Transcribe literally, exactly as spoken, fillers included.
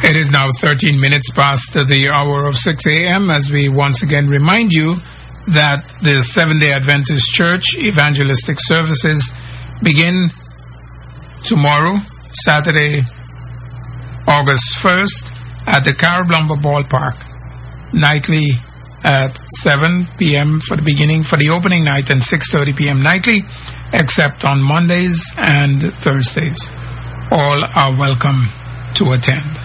It is now thirteen minutes past the hour of six a.m. as we once again remind you that the Seventh-day Adventist Church evangelistic services begin tomorrow, Saturday, August first, at the Carablumba Ballpark, nightly at seven p.m. for the beginning, for the opening night, and six thirty p.m. nightly, except on Mondays and Thursdays. All are welcome to attend.